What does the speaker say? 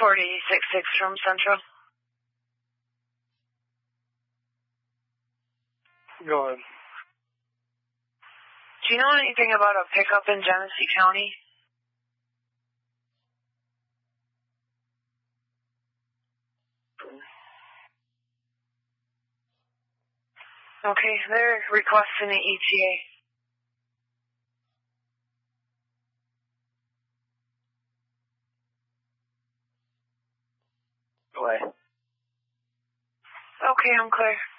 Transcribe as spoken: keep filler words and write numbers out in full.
forty six six from Central. Go ahead. Do you know anything about a pickup in Genesee County? Okay, they're requesting an E T A. Go ahead. Okay, I'm clear.